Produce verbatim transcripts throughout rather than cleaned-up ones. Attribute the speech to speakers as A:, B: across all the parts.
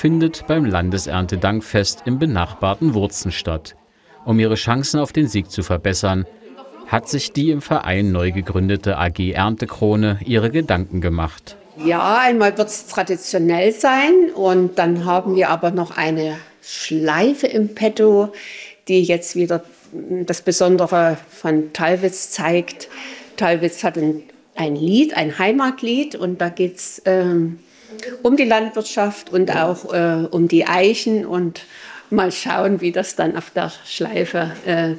A: findet beim Landeserntedankfest im benachbarten Wurzen statt. Um ihre Chancen auf den Sieg zu verbessern, hat sich die im Verein neu gegründete A G Erntekrone ihre Gedanken gemacht.
B: Ja, einmal wird es traditionell sein und dann haben wir aber noch eine Schleife im Petto, die jetzt wieder das Besondere von Tallwitz zeigt. Tallwitz hat ein, ein Lied, ein Heimatlied und da geht es ähm, um die Landwirtschaft und auch äh, um die Eichen und mal schauen, wie das dann auf der Schleife äh,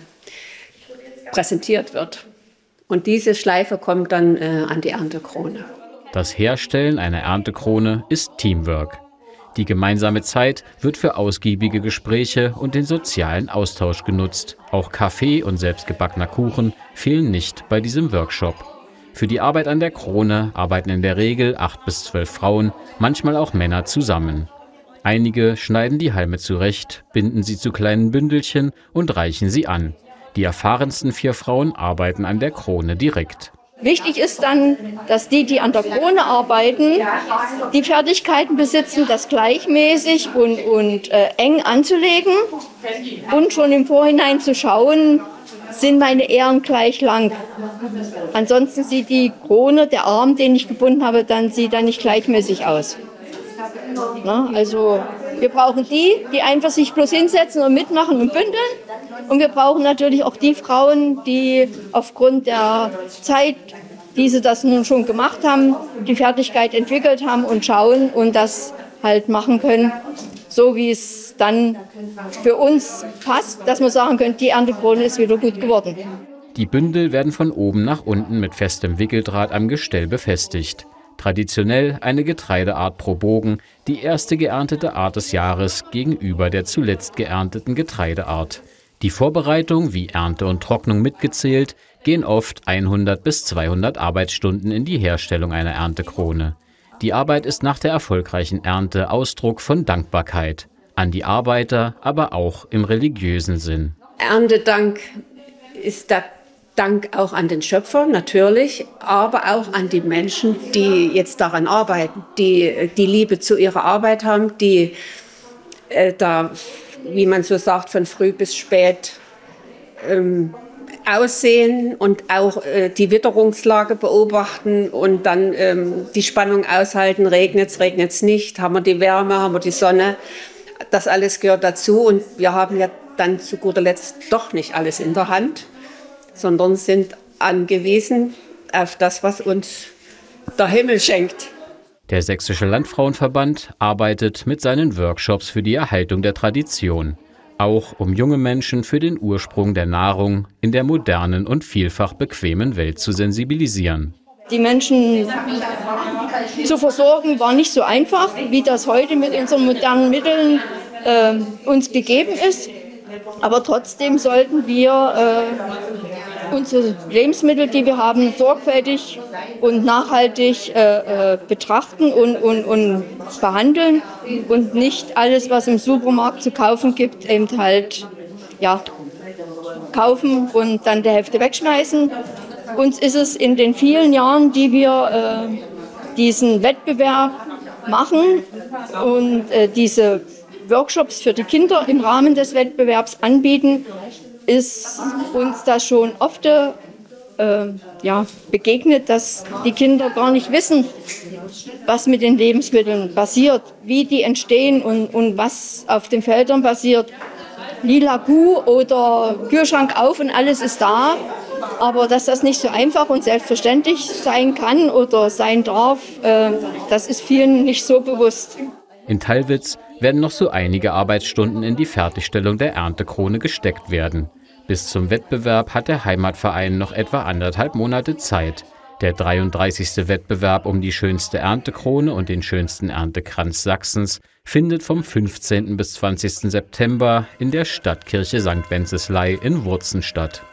B: präsentiert wird. Und diese Schleife kommt dann äh, an die Erntekrone.
A: Das Herstellen einer Erntekrone ist Teamwork. Die gemeinsame Zeit wird für ausgiebige Gespräche und den sozialen Austausch genutzt. Auch Kaffee und selbstgebackener Kuchen fehlen nicht bei diesem Workshop. Für die Arbeit an der Krone arbeiten in der Regel acht bis zwölf Frauen, manchmal auch Männer zusammen. Einige schneiden die Halme zurecht, binden sie zu kleinen Bündelchen und reichen sie an. Die erfahrensten vier Frauen arbeiten an der Krone direkt.
C: Wichtig ist dann, dass die, die an der Krone arbeiten, die Fertigkeiten besitzen, das gleichmäßig und, und äh, eng anzulegen und schon im Vorhinein zu schauen, sind meine Ähren gleich lang. Ansonsten sieht die Krone, der Arm, den ich gebunden habe, dann sieht dann nicht gleichmäßig aus. Na, also wir brauchen die, die einfach sich bloß hinsetzen und mitmachen und bündeln. Und wir brauchen natürlich auch die Frauen, die aufgrund der Zeit, die sie das nun schon gemacht haben, die Fertigkeit entwickelt haben und schauen und das halt machen können, so wie es dann für uns passt, dass wir sagen können, die Erntekrone ist wieder gut geworden.
A: Die Bündel werden von oben nach unten mit festem Wickeldraht am Gestell befestigt. Traditionell eine Getreideart pro Bogen, die erste geerntete Art des Jahres gegenüber der zuletzt geernteten Getreideart. Die Vorbereitung, wie Ernte und Trocknung mitgezählt, gehen oft hundert bis zweihundert Arbeitsstunden in die Herstellung einer Erntekrone. Die Arbeit ist nach der erfolgreichen Ernte Ausdruck von Dankbarkeit. An die Arbeiter, aber auch im religiösen Sinn.
B: Erntedank ist der Dank auch an den Schöpfer, natürlich, aber auch an die Menschen, die jetzt daran arbeiten, die die Liebe zu ihrer Arbeit haben, die äh, da, wie man so sagt, von früh bis spät ähm, aussehen und auch äh, die Witterungslage beobachten und dann ähm, die Spannung aushalten, regnet es, regnet es nicht, haben wir die Wärme, haben wir die Sonne, das alles gehört dazu und wir haben ja dann zu guter Letzt doch nicht alles in der Hand, sondern sind angewiesen auf das, was uns der Himmel schenkt.
A: Der Sächsische Landfrauenverband arbeitet mit seinen Workshops für die Erhaltung der Tradition, auch um junge Menschen für den Ursprung der Nahrung in der modernen und vielfach bequemen Welt zu sensibilisieren.
C: Die Menschen zu versorgen war nicht so einfach, wie das heute mit unseren modernen Mitteln äh, uns gegeben ist. Aber trotzdem sollten wir äh, unsere Lebensmittel, die wir haben, sorgfältig und nachhaltig äh, äh, betrachten und, und, und behandeln und nicht alles, was im Supermarkt zu kaufen gibt, eben halt ja, kaufen und dann die Hälfte wegschmeißen. Uns ist es in den vielen Jahren, die wir äh, diesen Wettbewerb machen und äh, diese Workshops für die Kinder im Rahmen des Wettbewerbs anbieten, ist uns das schon oft äh, ja, begegnet, dass die Kinder gar nicht wissen, was mit den Lebensmitteln passiert, wie die entstehen und, und was auf den Feldern passiert. Lila Kuh oder Kühlschrank auf und alles ist da, aber dass das nicht so einfach und selbstverständlich sein kann oder sein darf, äh, das ist vielen nicht so bewusst.
A: In Tallwitz werden noch so einige Arbeitsstunden in die Fertigstellung der Erntekrone gesteckt werden. Bis zum Wettbewerb hat der Heimatverein noch etwa anderthalb Monate Zeit. Der dreiunddreißigste Wettbewerb um die schönste Erntekrone und den schönsten Erntekranz Sachsens findet vom fünfzehnten bis zwanzigsten September in der Stadtkirche Sankt Wenceslai in Wurzen statt.